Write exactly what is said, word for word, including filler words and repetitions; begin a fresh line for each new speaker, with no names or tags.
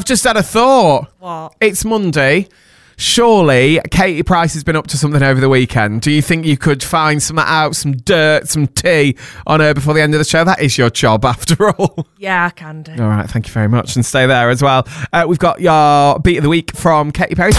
I've just had a thought.
What?
It's Monday. Surely Katie Price has been up to something over the weekend. Do you think you could find some out, some dirt, some tea on her before the end of the show? That is your job, after all.
Yeah, I can do.
All right, thank you very much. And stay there as well. Uh, we've got your Beat of the Week from Katy Perry.